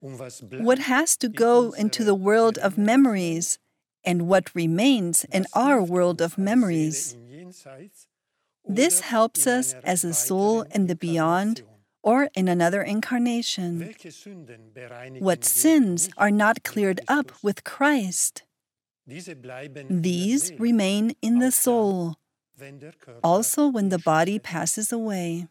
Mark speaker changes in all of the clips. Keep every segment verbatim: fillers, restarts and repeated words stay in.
Speaker 1: What has to go into the world of memories and what remains in our world of memories. This helps us as a soul in the beyond or in another incarnation. What sins are not cleared up with Christ? These remain in the soul, also when the body passes away.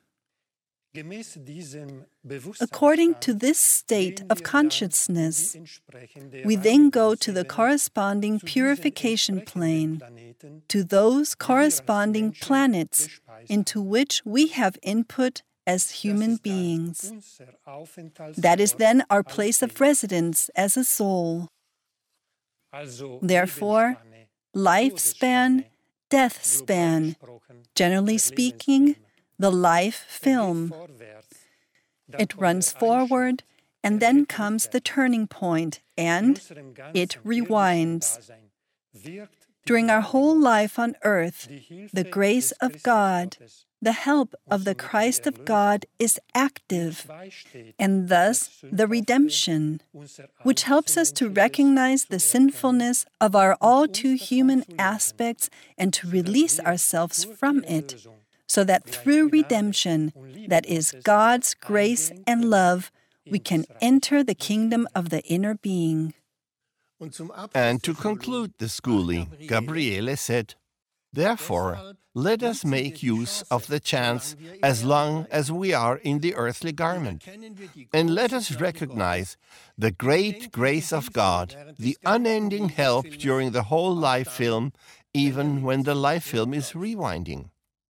Speaker 1: According to this state of consciousness, we then go to the corresponding purification plane, to those corresponding planets into which we have input as human beings. That is then our place of residence as a soul. Therefore, lifespan, death span, generally speaking, the life film. It runs forward, and then comes the turning point, and it rewinds. During our whole life on earth, the grace of God, the help of the Christ of God is active, and thus the redemption, which helps us to recognize the sinfulness of our all too human aspects and to release ourselves from it, so that through redemption, that is God's grace and love, we can enter the kingdom of the inner being.
Speaker 2: And to conclude the schooling, Gabriele said, "Therefore, let us make use of the chance as long as we are in the earthly garment, and let us recognize the great grace of God, the unending help during the whole life film, even when the life film is rewinding.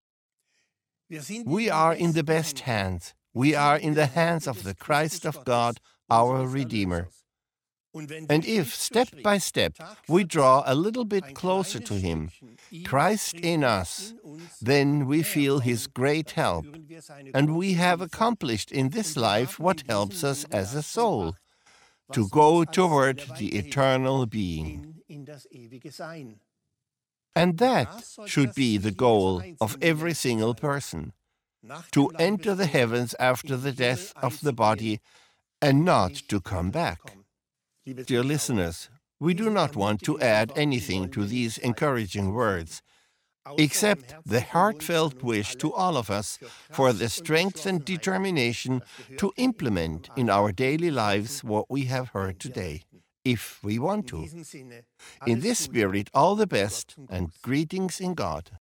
Speaker 2: We are in the best hands. We are in the hands of the Christ of God, our Redeemer. And if, step by step, we draw a little bit closer to Him, Christ in us, then we feel His great help, and we have accomplished in this life what helps us as a soul, to go toward the eternal being. And that should be the goal of every single person, to enter the heavens after the death of the body and not to come back." Dear listeners, we do not want to add anything to these encouraging words, except the heartfelt wish to all of us for the strength and determination to implement in our daily lives what we have heard today, if we want to. In this spirit, all the best, and greetings in God.